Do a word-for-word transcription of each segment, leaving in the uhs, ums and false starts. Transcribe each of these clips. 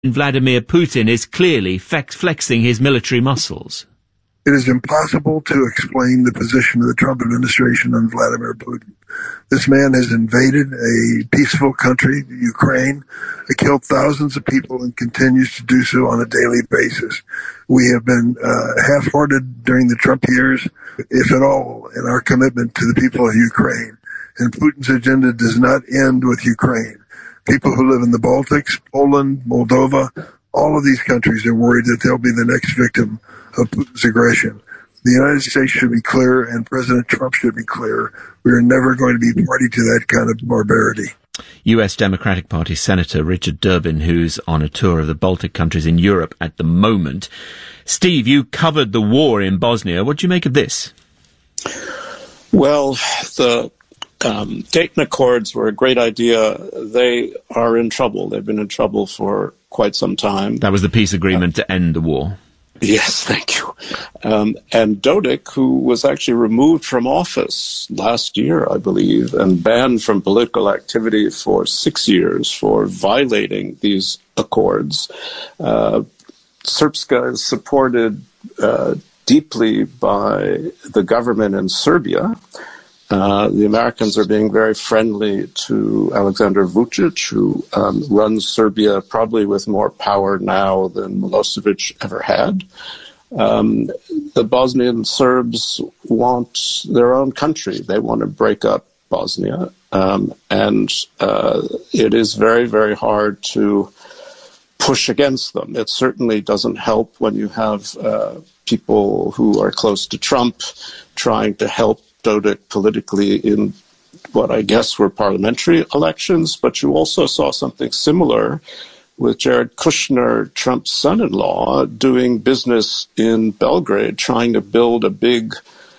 Vladimir Putin is clearly flex- flexing his military muscles. It is impossible to explain the position of the Trump administration on Vladimir Putin. This man has invaded a peaceful country, Ukraine, killed thousands of people and continues to do so on a daily basis. We have been uh, half-hearted during the Trump years, if at all, in our commitment to the people of Ukraine. And Putin's agenda does not end with Ukraine. People who live in the Baltics, Poland, Moldova, all of these countries are worried that they'll be the next victim of Putin's aggression. The United States should be clear, and President Trump should be clear. We are never going to be party to that kind of barbarity. U S Democratic Party Senator Richard Durbin, who's on a tour of the Baltic countries in Europe at the moment. Steve, you covered the war in Bosnia. What do you make of this? Well, the um, Dayton Accords were a great idea. They are in trouble. They've been in trouble for quite some time. That was the peace agreement uh, to end the war. Yes, thank you. Um, and Dodik, who was actually removed from office last year, I believe, and banned from political activity for six years for violating these accords. Uh, Srpska is supported uh, deeply by the government in Serbia. Uh, the Americans are being very friendly to Alexander Vučić, who um, runs Serbia probably with more power now than Milosevic ever had. Um, the Bosnian Serbs want their own country. They want to break up Bosnia. Um, and uh, it is very, very hard to push against them. It certainly doesn't help when you have uh, people who are close to Trump trying to help Dodik politically in what I guess were parliamentary elections, but you also saw something similar with Jared Kushner, Trump's son-in-law, doing business in Belgrade, trying to build a big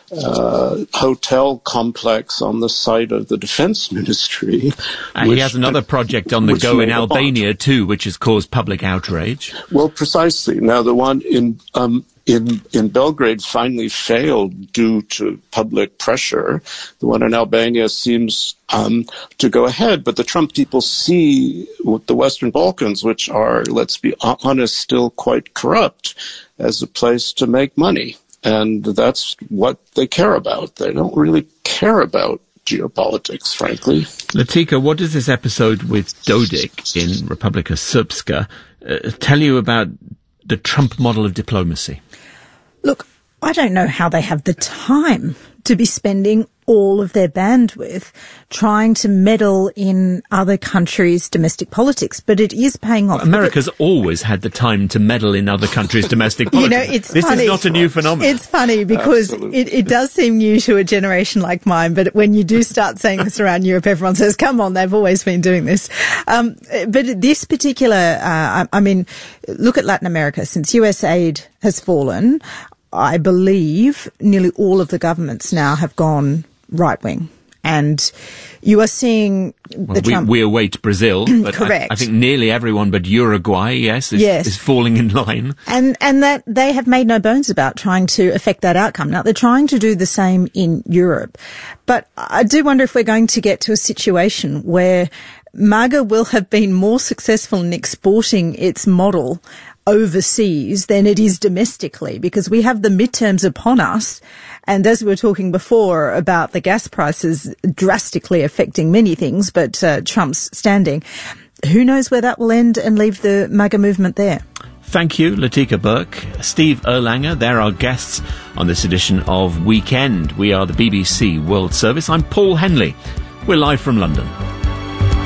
uh, hotel complex on the site of the defense ministry. And which, he has another project on the go in Albania too, which has caused public outrage. Well, precisely. Now, the one in um, in in Belgrade finally failed due to public pressure. The one in Albania seems um, to go ahead, but the Trump people see with the Western Balkans, which are, let's be honest, still quite corrupt, as a place to make money. And that's what they care about. They don't really care about geopolitics, frankly. Latika, what does this episode with Dodik in Republika Srpska uh, tell you about the Trump model of diplomacy? Look, I don't know how they have the time to be spending all of their bandwidth trying to meddle in other countries' domestic politics, but it is paying off. America's always had the time to meddle in other countries' domestic politics. You know, it's this funny. is not a new phenomenon. It's funny because it, it does seem new to a generation like mine, but when you do start saying this around Europe, everyone says, come on, they've always been doing this. Um, but this particular, uh, I, I mean, look at Latin America. Since U S aid has fallen, I believe nearly all of the governments now have gone right-wing. And you are seeing well, the we, Trump... we await Brazil. But Correct. I, I think nearly everyone but Uruguay, yes, is, yes. is falling in line. And and that they have made no bones about trying to affect that outcome. Now, they're trying to do the same in Europe. But I do wonder if we're going to get to a situation where MAGA will have been more successful in exporting its model overseas than it is domestically, because we have the midterms upon us. And as we were talking before about the gas prices drastically affecting many things, but uh, Trump's standing, who knows where that will end and leave the MAGA movement there. Thank you, Latika Burke. Steve Erlanger, they're our guests on this edition of Weekend. We are the B B C World Service. I'm Paul Henley. We're live from London.